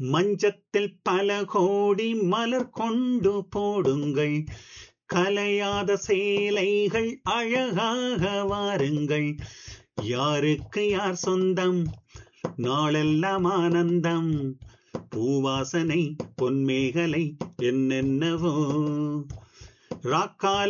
மஞ்சத்தில் பல கோடி மலர் கொண்டு போடுங்கள், கலையாத சேலைகள் அழகாக வாருங்கள். யாருக்கு யார் சொந்தம், நாளெல்லாம் ஆனந்தம், பூவாசனை பொன்மேகலை என்னென்னவோ. ராக்கால